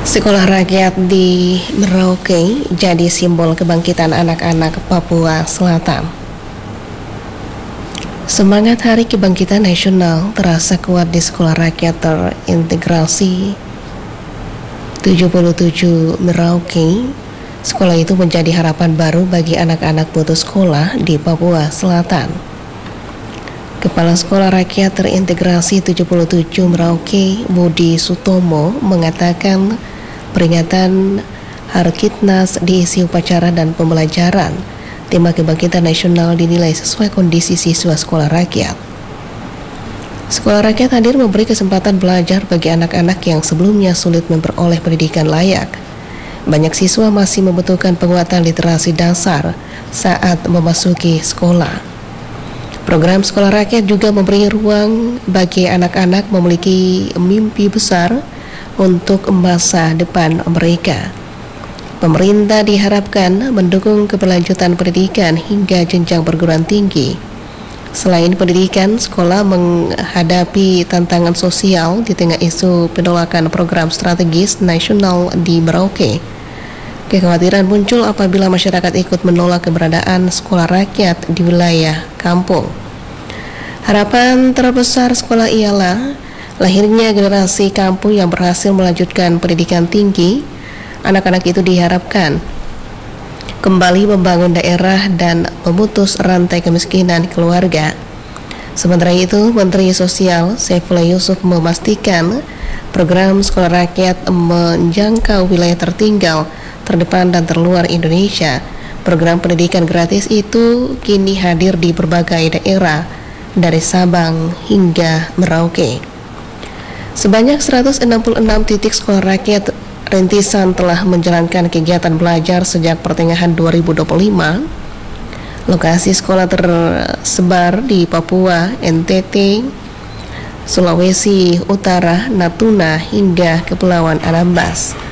Sekolah rakyat di Merauke jadi simbol kebangkitan anak-anak Papua Selatan. Semangat Hari Kebangkitan Nasional terasa kuat di Sekolah Rakyat Terintegrasi 77 Merauke. Sekolah itu menjadi harapan baru bagi anak-anak putus sekolah di Papua Selatan. Kepala Sekolah Rakyat Terintegrasi 77 Merauke, Budi Sutomo, mengatakan peringatan Harkitnas diisi upacara dan pembelajaran. Tema Kebangkitan Nasional dinilai sesuai kondisi siswa sekolah rakyat. Sekolah rakyat hadir memberi kesempatan belajar bagi anak-anak yang sebelumnya sulit memperoleh pendidikan layak. Banyak siswa masih membutuhkan penguatan literasi dasar saat memasuki sekolah. Program sekolah rakyat juga memberi ruang bagi anak-anak memiliki mimpi besar untuk masa depan mereka. Pemerintah diharapkan mendukung keberlanjutan pendidikan hingga jenjang perguruan tinggi. Selain pendidikan, sekolah menghadapi tantangan sosial di tengah isu penolakan program strategis nasional di Merauke. Kekhawatiran muncul apabila masyarakat ikut menolak keberadaan sekolah rakyat di wilayah kampung. Harapan terbesar sekolah ialah lahirnya generasi kampung yang berhasil melanjutkan pendidikan tinggi. Anak-anak itu diharapkan kembali membangun daerah dan memutus rantai kemiskinan keluarga. Sementara itu, Menteri Sosial Saifullah Yusuf memastikan program sekolah rakyat menjangkau wilayah tertinggal, terdepan dan terluar Indonesia. Program pendidikan gratis itu kini hadir di berbagai daerah dari Sabang hingga Merauke. Sebanyak 166 titik sekolah rakyat rintisan telah menjalankan kegiatan belajar sejak pertengahan 2025. Lokasi sekolah tersebar di Papua, NTT, Sulawesi Utara, Natuna hingga Kepulauan Anambas.